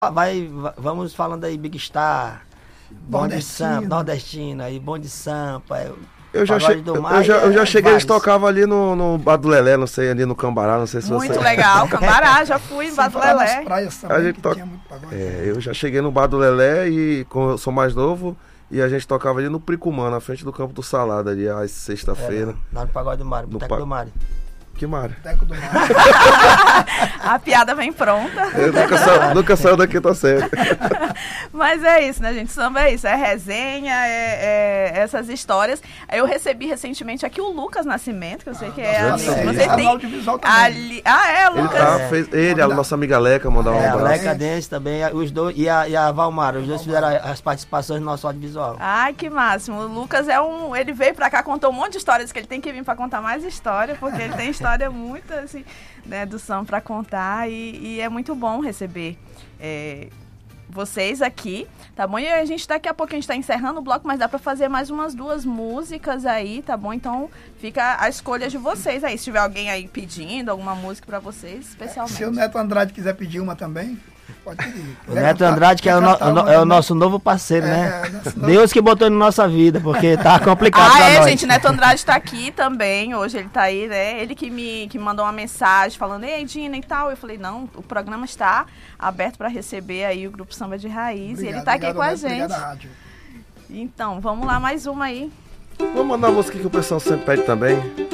Vamos falando aí, Big Star, Bom de Sampa, Nordestina, aí Bom de Sampa. Eu já cheguei, eles tocavam ali no Bar do Lelé, não sei, ali no Cambará, não sei se você... Muito legal, Cambará, já fui em Bar do Lelé. A gente eu já cheguei no Bar do Lelé e, como eu sou mais novo, e a gente tocava ali no Pricumã, na frente do Campo do Salada, ali, às sexta-feira. Lá no Pagode do Mário, Boteco do Mário. Que Mário? Boteco do Mário. A piada vem pronta. Eu nunca saiu daqui, tá certo. Mas é isso, né, gente? Samba é isso, é resenha, essas histórias. Eu recebi recentemente aqui o Lucas Nascimento, que eu sei que é amigo. Você tem audiovisual também. Lucas. A nossa amiga Leca, mandar um abraço. A Leca Dance também, os dois, e a Valmara, os dois fizeram as participações no nosso audiovisual. Ai, que máximo. O Lucas ele veio pra cá, contou um monte de histórias, que ele tem que vir pra contar mais história, porque ele tem história muito, assim, né, do samba pra contar, e é muito bom receber vocês aqui, tá bom? E a gente daqui a pouco a gente tá encerrando o bloco, mas dá pra fazer mais umas 2 músicas aí, tá bom? Então fica a escolha de vocês aí, se tiver alguém aí pedindo alguma música pra vocês, especialmente. Se o Neto Andrade quiser pedir uma também, pode pedir. O Neto Andrade, que é o nosso novo parceiro, né? Deus que botou na nossa vida, porque tá complicado pra nós. Gente, Neto Andrade tá aqui também, hoje ele tá aí, né? Ele que me mandou uma mensagem falando, ei, Dina e tal. Eu falei, não, o programa está aberto pra receber aí o Grupo Samba de Raiz. Obrigado, e ele tá aqui com a gente. Obrigado, rádio. Então, vamos lá, mais uma aí. Vamos mandar a música que o pessoal sempre pede também.